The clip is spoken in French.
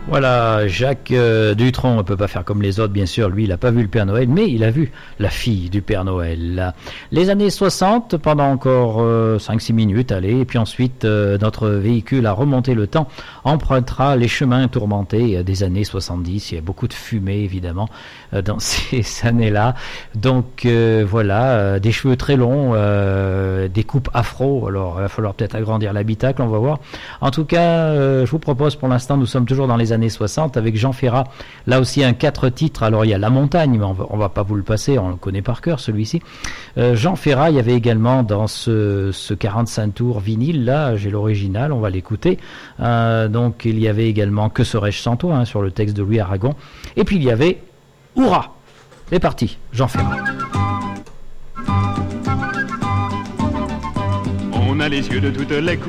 Voilà, Jacques Dutronc ne peut pas faire comme les autres, bien sûr. Lui, il n'a pas vu le Père Noël, mais il a vu la fille du Père Noël. Les années 60, pendant encore 5-6 minutes, allez. Et puis ensuite, notre véhicule a remonté le temps, empruntera les chemins tourmentés des années 70. Il y a beaucoup de fumée, évidemment, dans ces années-là. Donc, voilà, des cheveux très longs, des coupes afro. Alors, il va falloir peut-être agrandir l'habitacle, on va voir. En tout cas, je vous propose, pour l'instant, nous sommes toujours dans les années 60 avec Jean Ferrat, là aussi un 4 titres. Alors il y a La Montagne, mais on va pas vous le passer, on le connaît par cœur celui-ci. Jean Ferrat, il y avait également dans ce 45 tours vinyle, là j'ai l'original, on va l'écouter. Donc il y avait également Que serais-je sans toi, sur le texte de Louis Aragon. Et puis il y avait Hourra. C'est parti, Jean Ferrat. On a les yeux de toutes les